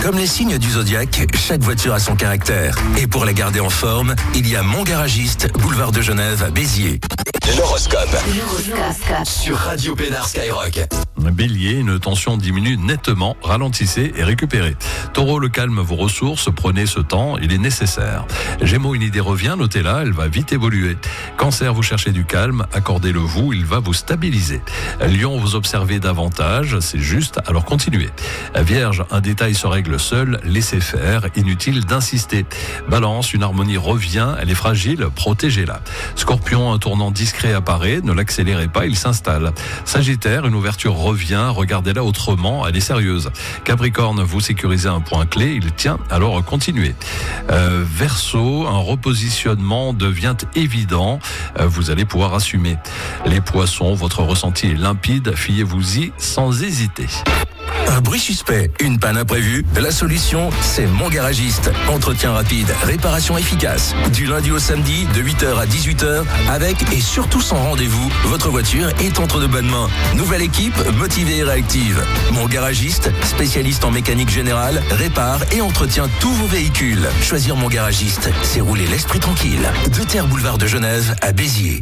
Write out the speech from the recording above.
Comme les signes du zodiaque, chaque voiture a son caractère. Et pour la garder en forme, il y a Mon Garagiste, boulevard de Genève à Béziers. L'horoscope. Sur Radio Pénard Skyrock. Bélier, une tension diminue nettement, ralentissez et récupérez. Taureau, le calme vos ressources, prenez ce temps, il est nécessaire. Gémeaux, une idée revient, notez-la, elle va vite évoluer. Cancer, vous cherchez du calme, accordez-le vous, il va vous stabiliser. Lion, vous observez davantage, c'est juste, alors continuez. Vierge, un détail se règle seul, laissez faire, inutile d'insister. Balance, une harmonie revient, elle est fragile, protégez-la. Scorpion, un tournant discret apparaît, ne l'accélérez pas, il s'installe. Sagittaire, une ouverture revient, regardez-la autrement, elle est sérieuse. Capricorne, vous sécurisez un point clé, il tient, alors continuez. Verseau, un repositionnement devient évident, vous allez pouvoir assumer. Les Poissons, votre ressenti est limpide, fiez-vous-y sans hésiter. Un bruit suspect, une panne imprévue, la solution, c'est Mon Garagiste. Entretien rapide, réparation efficace. Du lundi au samedi, de 8h à 18h, avec et surtout sans rendez-vous, votre voiture est entre de bonnes mains. Nouvelle équipe, motivée et réactive. Mon Garagiste, spécialiste en mécanique générale, répare et entretient tous vos véhicules. Choisir Mon Garagiste, c'est rouler l'esprit tranquille. 2 Terres boulevard de Genève à Béziers.